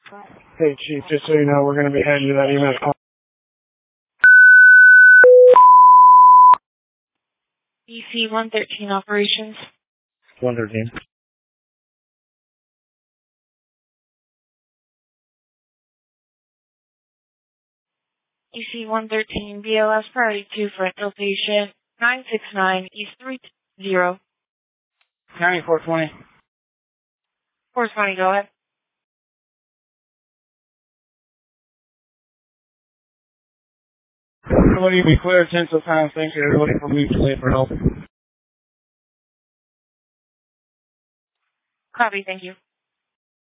Hey, Chief, just so you know, we're going to be heading to that email. EC 113 operations. 113. EC 113 BLS priority 2 for an patient 969 East 30. County 420. 420, go ahead. Everybody be clear, 10 till time. Thank you, everybody, for mutual aid for help. Copy, thank you.